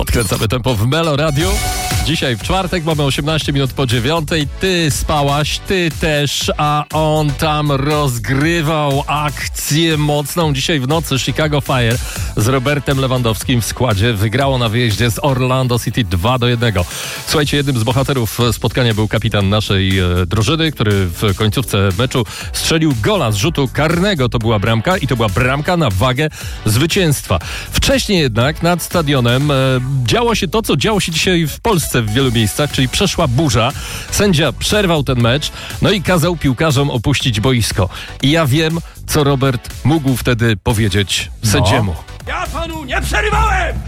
Podkręcamy tempo w Melo Radio. Dzisiaj w czwartek mamy 18 minut po 9:00. Ty spałaś, ty też, a on tam rozgrywał akcję mocną. Dzisiaj w nocy Chicago Fire z Robertem Lewandowskim w składzie wygrało na wyjeździe z Orlando City 2-1. Słuchajcie, jednym z bohaterów spotkania był kapitan naszej drużyny, który w końcówce meczu strzelił gola z rzutu karnego. To była bramka i to była bramka na wagę zwycięstwa. Wcześniej jednak nad stadionem działo się to, co działo się dzisiaj w Polsce w wielu miejscach, czyli przeszła burza. Sędzia przerwał ten mecz, no i kazał piłkarzom opuścić boisko. I ja wiem, co Robert mógł wtedy powiedzieć sędziemu. Ja panu nie przerywałem!